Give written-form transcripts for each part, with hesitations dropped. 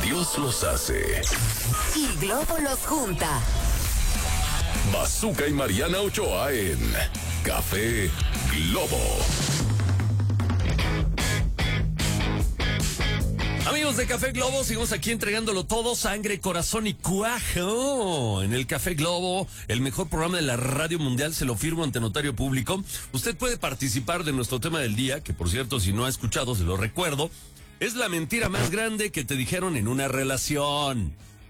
Dios los hace. Y Globo los junta. Bazooka y Mariana Ochoa en Café Globo. Amigos de Café Globo, seguimos aquí entregándolo todo, sangre, corazón y cuajo. En el Café Globo, el mejor programa de la radio mundial, se lo firmo ante notario público. Usted puede participar de nuestro tema del día, que por cierto, si no ha escuchado, se lo recuerdo. Es la mentira más grande que te dijeron en una relación.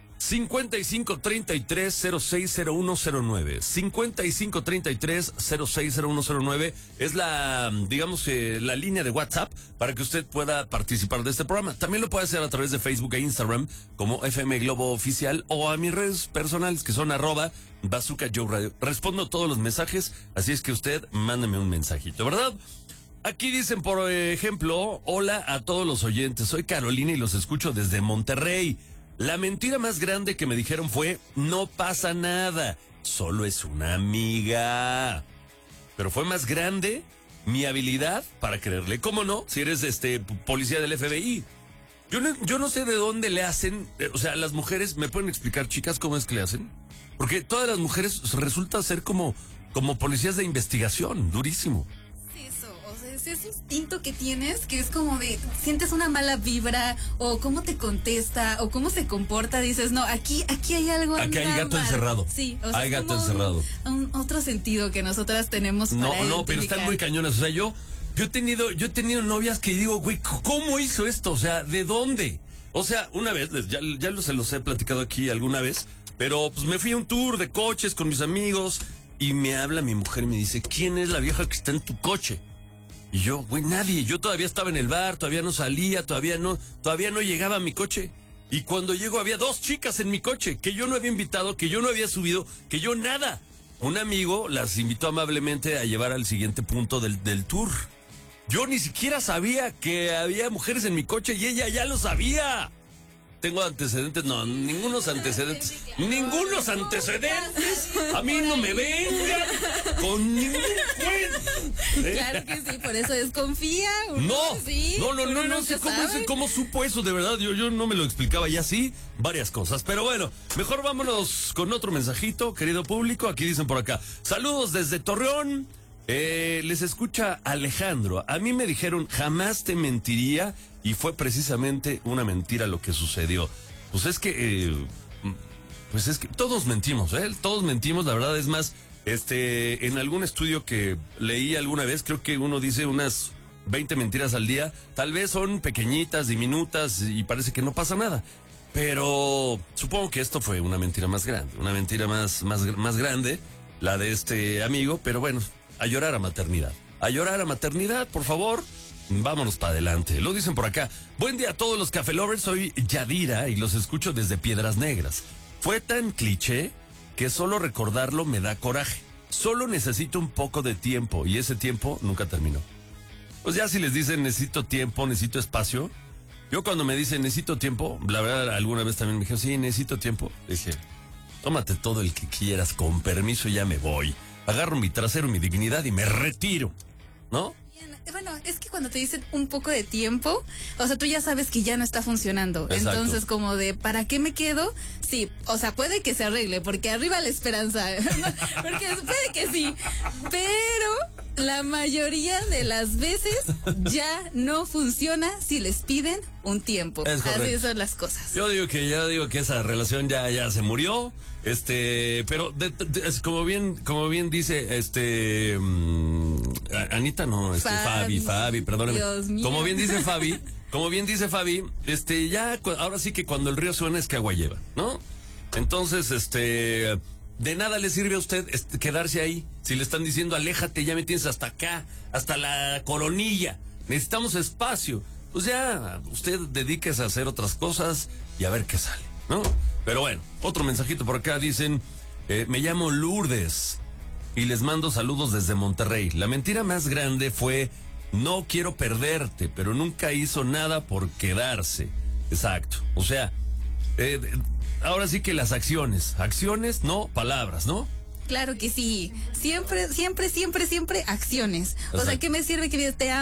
5533-060109. 5533-060109 es la, digamos, la línea de WhatsApp para que usted pueda participar de este programa. También lo puede hacer a través de Facebook e Instagram como FM Globo Oficial o a mis redes personales que son @Bazooka Joe Radio. Respondo todos los mensajes, así es que usted mándeme un mensajito, ¿verdad? Aquí dicen, por ejemplo, hola a todos los oyentes, soy Carolina y los escucho desde Monterrey. La mentira más grande que me dijeron fue, no pasa nada, solo es una amiga. Pero fue más grande mi habilidad para creerle. ¿Cómo no? Si eres policía del FBI. Yo no sé de dónde le hacen, o sea, las mujeres, ¿me pueden explicar, chicas, cómo es que le hacen? Porque todas las mujeres resultan ser como policías de investigación, durísimo. Ese instinto que tienes, que es como de, sientes una mala vibra, o cómo te contesta, o cómo se comporta, dices, no, aquí hay algo. Aquí hay gato encerrado. Sí, o sea, hay gato encerrado. Un otro sentido que nosotras tenemos para No, pero están muy cañonas. O sea, yo he tenido novias que digo, güey, ¿cómo hizo esto? O sea, ¿de dónde? O sea, una vez, ya se los he platicado aquí alguna vez, pero pues me fui a un tour de coches con mis amigos y me habla mi mujer y me dice, ¿quién es la vieja que está en tu coche? Y yo, güey, nadie. Yo todavía estaba en el bar, todavía no salía, todavía no llegaba a mi coche. Y cuando llego había 2 chicas en mi coche, que yo no había invitado, que yo no había subido, que yo nada. Un amigo las invitó amablemente a llevar al siguiente punto del tour. Yo ni siquiera sabía que había mujeres en mi coche y ella ya lo sabía. ¿Tengo antecedentes? No, ningunos antecedentes. ¡Ningunos antecedentes! A mí no me vengan con ningún cuento. Claro que sí, por eso desconfía. No sé sabe. cómo supo eso, de verdad. Yo no me lo explicaba, y así varias cosas. Pero bueno, mejor vámonos con otro mensajito, querido público. Aquí dicen por acá, saludos desde Torreón. Les escucha Alejandro. A mí me dijeron, jamás te mentiría, y fue precisamente una mentira lo que sucedió. Pues es que todos mentimos, todos mentimos, la verdad. Es más, en algún estudio que leí alguna vez, creo que uno dice unas 20 mentiras al día. Tal vez son pequeñitas, diminutas, y parece que no pasa nada. Pero supongo que esto fue una mentira más grande, una mentira más grande, la de este amigo. Pero bueno, a llorar a maternidad. A llorar a maternidad, por favor. Vámonos para adelante. Lo dicen por acá. Buen día a todos los Café Lovers. Soy Yadira y los escucho desde Piedras Negras. Fue tan cliché que solo recordarlo me da coraje. Solo necesito un poco de tiempo, y ese tiempo nunca terminó. Pues ya si les dicen necesito tiempo, necesito espacio. Yo cuando me dicen necesito tiempo, la verdad alguna vez también me dijeron, sí, necesito tiempo. Dije, tómate todo el que quieras, con permiso, ya me voy. Agarro mi trasero, mi dignidad y me retiro, ¿no? Bueno, es que cuando te dicen un poco de tiempo, o sea, tú ya sabes que ya no está funcionando. Exacto. Entonces, como de, ¿para qué me quedo? Sí, o sea, puede que se arregle, porque arriba la esperanza. Porque puede que sí, pero la mayoría de las veces ya no funciona si les piden un tiempo. Así son las cosas. Yo digo que esa relación ya se murió. Pero como bien dice Anita, no, Fabi, perdóname. Dios mío. Como bien dice Fabi, ya ahora sí que cuando el río suena es que agua lleva, ¿no? Entonces, de nada le sirve a usted quedarse ahí. Si le están diciendo, aléjate, ya me tienes hasta acá, hasta la coronilla. Necesitamos espacio. Pues ya, usted dedíquese a hacer otras cosas y a ver qué sale, ¿no? Pero bueno, otro mensajito por acá. Dicen, me llamo Lourdes y les mando saludos desde Monterrey. La mentira más grande fue, no quiero perderte, pero nunca hizo nada por quedarse. Exacto. O sea, ahora sí que las acciones, no palabras, ¿no? Claro que sí. Siempre acciones. O sea, ¿qué me sirve que te